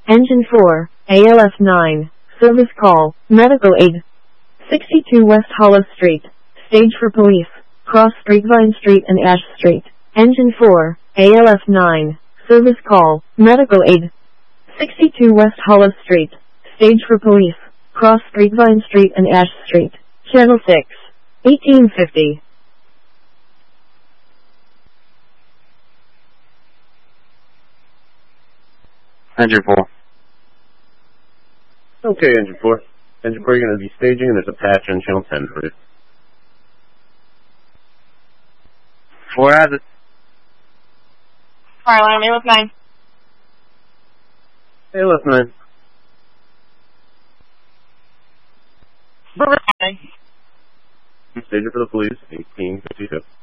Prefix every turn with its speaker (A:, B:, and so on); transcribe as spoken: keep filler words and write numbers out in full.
A: Engine four, A L F nine, service call, medical aid. sixty-two West Hollow Street, stage for police, cross Street, Vine Street and Ash Street. Engine four, A L F nine, service call, medical aid. sixty-two West Hollow Street, stage for police, cross Street, Vine Street and Ash Street. Channel six, eighteen fifty.
B: Engine four.
C: Okay, Engine four. Engine four, you're going to be staging, and there's a patch on channel ten for you.
B: Four has it.
D: Caroline, A L F nine.
C: A L F nine. Staging for the police, eighteen fifty-two.